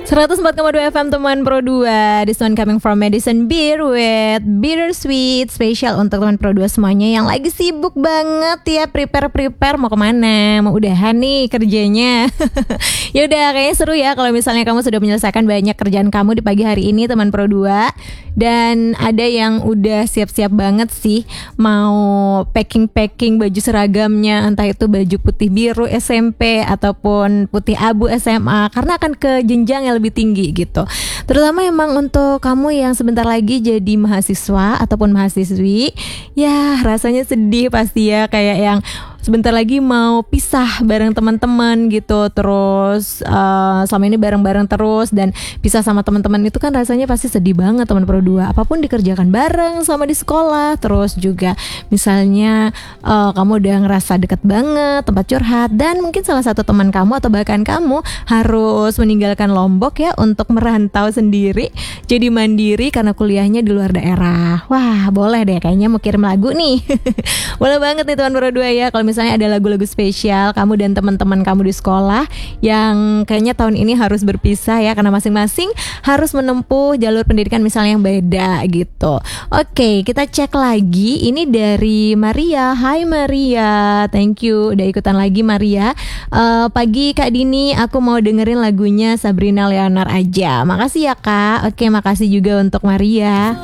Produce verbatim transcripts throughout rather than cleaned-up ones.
seratus empat koma dua F M teman Pro dua. This one coming from Madison Beer with Bittersweet. Spesial untuk teman Pro dua semuanya yang lagi sibuk banget ya, prepare-prepare mau kemana, mau udahan nih kerjanya. Ya udah, kayaknya seru ya kalau misalnya kamu sudah menyelesaikan banyak kerjaan kamu di pagi hari ini teman Pro dua. Dan ada yang udah siap-siap banget sih, mau packing-packing baju seragamnya, entah itu baju putih biru S M P ataupun putih abu S M A, karena akan ke jenjang yang lebih tinggi gitu. Terutama emang untuk kamu yang sebentar lagi jadi mahasiswa ataupun mahasiswi, ya rasanya sedih pasti ya, kayak yang sebentar lagi mau pisah bareng teman-teman gitu. Terus uh, selama ini bareng-bareng terus dan pisah sama teman-teman itu kan rasanya pasti sedih banget teman Pro dua. Apapun dikerjakan bareng sama di sekolah. Terus juga misalnya uh, kamu udah ngerasa deket banget, tempat curhat, dan mungkin salah satu teman kamu atau bahkan kamu harus meninggalkan Lombok ya untuk merantau sendiri, jadi mandiri karena kuliahnya di luar daerah. Wah, boleh deh kayaknya mau kirim lagu nih. Boleh banget nih teman Pro dua ya, kalau misalnya ada lagu-lagu spesial kamu dan teman-teman kamu di sekolah yang kayaknya tahun ini harus berpisah ya, karena masing-masing harus menempuh jalur pendidikan misalnya yang beda gitu. Oke, kita cek lagi. Ini dari Maria. Hai Maria, thank you udah ikutan lagi Maria. uh, Pagi Kak Dini, aku mau dengerin lagunya Sabrina Leonard aja. Makasih ya Kak. Oke, makasih juga untuk Maria.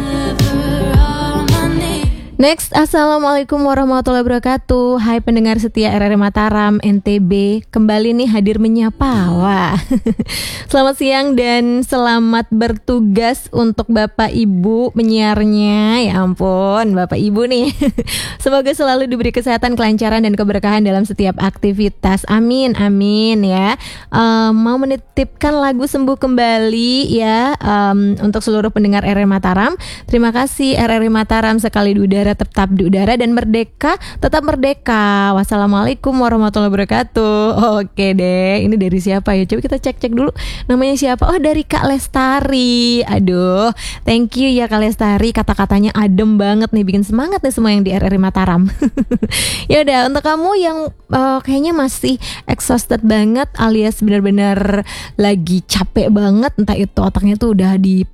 Next, Assalamualaikum warahmatullahi wabarakatuh. Hai pendengar setia R R I Mataram N T B, kembali nih hadir menyapa. Wah. Selamat siang dan selamat bertugas untuk Bapak Ibu penyiarnya. Ya ampun, Bapak Ibu nih. Semoga selalu diberi kesehatan, kelancaran dan keberkahan dalam setiap aktivitas. Amin, amin ya. um, Mau menitipkan lagu Sembuh Kembali ya, um, untuk seluruh pendengar R R I Mataram. Terima kasih R R I Mataram, sekali di udara tetap di udara dan merdeka tetap merdeka. Wassalamualaikum warahmatullahi wabarakatuh. Oke deh, ini dari siapa ya? Coba kita cek-cek dulu namanya siapa. Oh, dari Kak Lestari. Aduh, thank you ya Kak Lestari, kata-katanya adem banget nih, bikin semangat nih semua yang di R R I Mataram. Ya udah, untuk kamu yang uh, kayaknya masih exhausted banget alias benar-benar lagi capek banget, entah itu otaknya tuh udah di